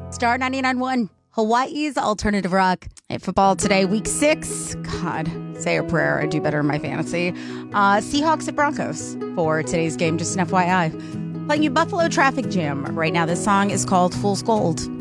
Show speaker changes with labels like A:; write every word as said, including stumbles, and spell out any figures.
A: Star ninety-nine point one, Hawaii's alternative rock. Hey, football today, week six. God, say a prayer. I do better in my fantasy. Uh, Seahawks at Broncos for today's game, just an F Y I. Playing you Buffalo Traffic Jam. Right now, this song is called Fool's Gold.